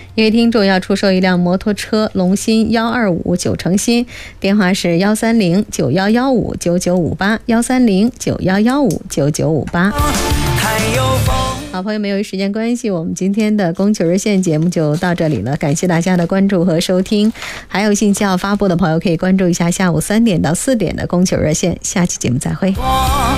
一位听众要出售一辆摩托车龙芯125 9成新，电话是13091159958，13091159958。好，朋友们，由于时间关系，我们今天的供求热线节目就到这里了，感谢大家的关注和收听。还有信息要发布的朋友可以关注一下下午3点到4点的供求热线，下期节目再会。